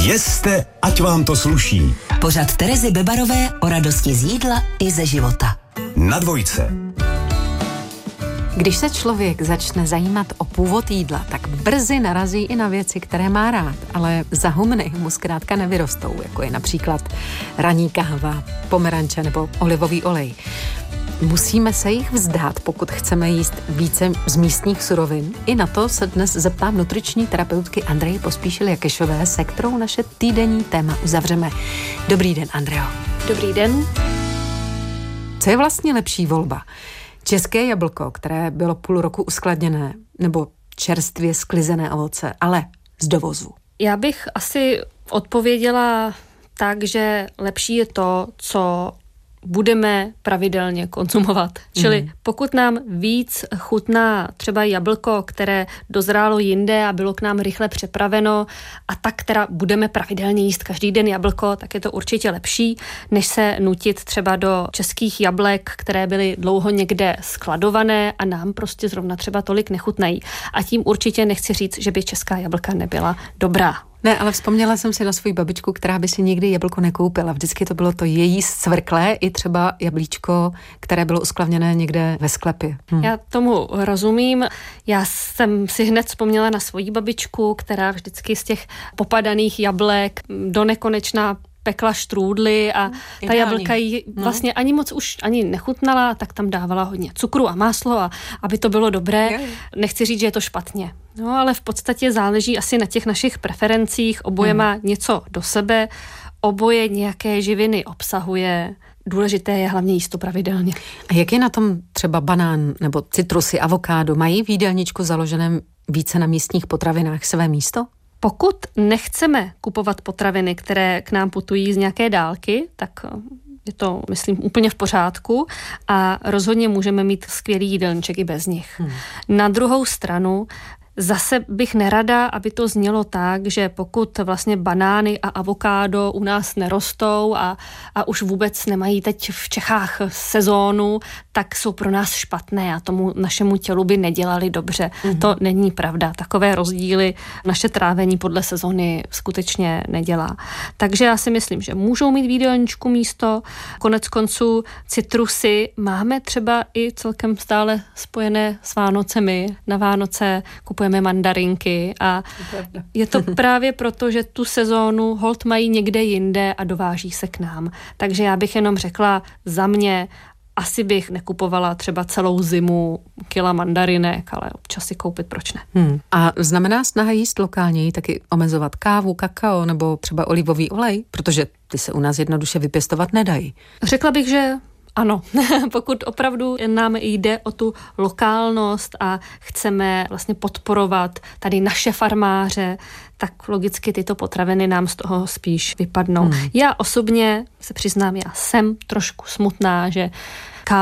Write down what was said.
Jeste, ať vám to sluší. Pořad Terezy Bebarové o radosti z jídla i ze života. Na Dvojce. Když se člověk začne zajímat o původ jídla, tak brzy narazí i na věci, které má rád, ale za humny mu zkrátka nevyrostou, jako je například ranní káva, pomeranče nebo olivový olej. Musíme se jich vzdát, pokud chceme jíst více z místních surovin. I na to se dnes zeptám nutriční terapeutky Andreji Pospíšil-Jakešové, se kterou naše týdenní téma uzavřeme. Dobrý den, Andreo. Dobrý den. Co je vlastně lepší volba? České jablko, které bylo půl roku uskladněné, nebo čerstvě sklizené ovoce, ale z dovozu? Já bych asi odpověděla tak, že lepší je to, co budeme pravidelně konzumovat. Čili pokud nám víc chutná třeba jablko, které dozrálo jinde a bylo k nám rychle přepraveno a tak teda budeme pravidelně jíst každý den jablko, tak je to určitě lepší, než se nutit třeba do českých jablek, které byly dlouho někde skladované a nám prostě zrovna třeba tolik nechutnají. A tím určitě nechci říct, že by česká jablka nebyla dobrá. Ne, ale vzpomněla jsem si na svou babičku, která by si nikdy jablko nekoupila. Vždycky to bylo to její scvrklé i třeba jablíčko, které bylo usklavněné někde ve sklepě. Já tomu rozumím. Já jsem si hned vzpomněla na svoji babičku, která vždycky z těch popadaných jablek do nekonečna pekla štrůdly a ta jablka jí vlastně ani moc už ani nechutnala, tak tam dávala hodně cukru a máslo, a aby to bylo dobré. Nechci říct, že je to špatně. No, ale v podstatě záleží asi na těch našich preferencích. Oboje má něco do sebe, oboje nějaké živiny obsahuje. Důležité je hlavně jíst to pravidelně. A jak je na tom třeba banán nebo citrusy, avokádo? Mají v jídelníčku založeném více na místních potravinách své místo? Pokud nechceme kupovat potraviny, které k nám putují z nějaké dálky, tak je to, myslím, úplně v pořádku a rozhodně můžeme mít skvělý jídelníček i bez nich. Na druhou stranu zase bych nerada, aby to znělo tak, že pokud vlastně banány a avokádo u nás nerostou a už vůbec nemají teď v Čechách sezónu, tak jsou pro nás špatné a tomu našemu tělu by nedělali dobře. To není pravda. Takové rozdíly naše trávení podle sezóny skutečně nedělá. Takže já si myslím, že můžou mít v jídelníčku místo. Konec konců citrusy máme třeba i celkem stále spojené s Vánocemi. Na Vánoce kupujeme mandarinky a je to právě proto, že tu sezónu holt mají někde jinde a dováží se k nám. Takže já bych jenom řekla za mě, asi bych nekupovala třeba celou zimu kila mandarinek, ale občas si koupit, proč ne. A znamená snaha jíst lokálněji taky omezovat kávu, kakao nebo třeba olivový olej? Protože ty se u nás jednoduše vypěstovat nedají. Řekla bych, že ano, pokud opravdu nám jde o tu lokálnost a chceme vlastně podporovat tady naše farmáře, tak logicky tyto potraviny nám z toho spíš vypadnou. Já osobně se přiznám, já jsem trošku smutná, že